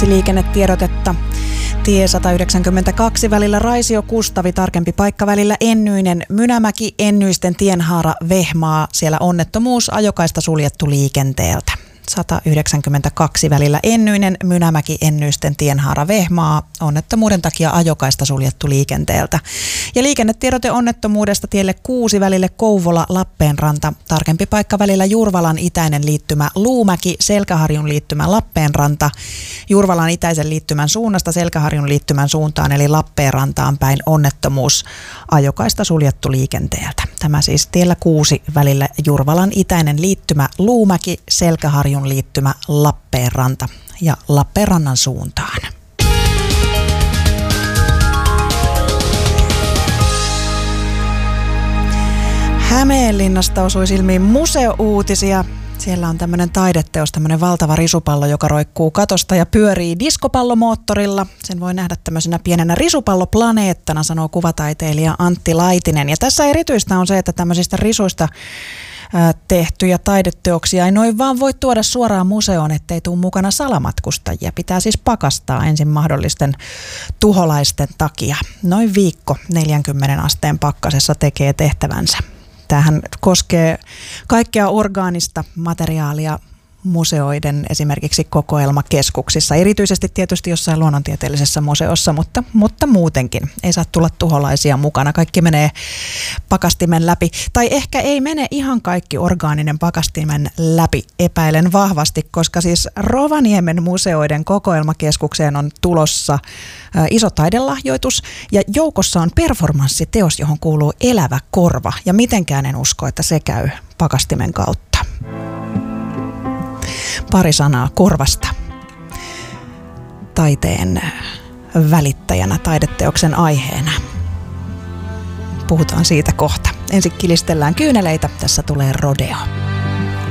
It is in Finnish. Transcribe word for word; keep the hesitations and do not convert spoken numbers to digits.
Kaksi liikennetiedotetta. Tie sata yhdeksänkymmentäkaksi välillä Raisio-Kustavi, tarkempi paikka välillä Ennyinen, Mynämäki, Ennyisten tienhaara Vehmaa. Siellä onnettomuus, ajokaista suljettu liikenteeltä. sata yhdeksänkymmentäkaksi välillä Ennyinen, Mynämäki, Ennyisten tienhaara Vehmaa. Onnettomuuden takia ajokaista suljettu liikenteeltä. Ja liikennetiedote onnettomuudesta tielle kuusi välille Kouvola, Lappeenranta. Tarkempi paikka välillä Jurvalan itäinen liittymä Luumäki, Selkäharjun liittymä Lappeenranta. Jurvalan itäisen liittymän suunnasta Selkäharjun liittymän suuntaan eli Lappeenrantaan päin onnettomuus, ajokaista suljettu liikenteeltä. Tämä siis tiellä kuusi välillä Jurvalan itäinen liittymä Luumäki, Selkäharjun liittymä Lappeenranta ja Lappeenrannan suuntaan. Hämeenlinnasta osui silmiin museouutisia. Siellä on tämmöinen taideteos, tämmöinen valtava risupallo, joka roikkuu katosta ja pyörii diskopallomoottorilla. Sen voi nähdä tämmöisenä pienenä risupalloplaneettana, sanoo kuvataiteilija Antti Laitinen. Ja tässä erityistä on se, että tämmöisistä risuista tehtyjä taideteoksia ei noin vaan voi tuoda suoraan museoon, ettei tule mukana salamatkustajia. Pitää siis pakastaa ensin mahdollisten tuholaisten takia. Noin viikko neljänkymmenen asteen pakkasessa tekee tehtävänsä. Tämähän koskee kaikkea orgaanista materiaalia museoiden esimerkiksi kokoelmakeskuksissa, erityisesti tietysti jossain luonnontieteellisessä museossa, mutta, mutta muutenkin ei saa tulla tuholaisia mukana. Kaikki menee pakastimen läpi, tai ehkä ei mene ihan kaikki orgaaninen pakastimen läpi, epäilen vahvasti, koska siis Rovaniemen museoiden kokoelmakeskukseen on tulossa ä, iso taidelahjoitus ja joukossa on performanssiteos, johon kuuluu elävä korva, ja mitenkään en usko, että se käy pakastimen kautta. Pari sanaa korvasta. Taiteen välittäjänä, taideteoksen aiheena. Puhutaan siitä kohta. Ensin kilistellään kyyneleitä. Tässä tulee Rodeo.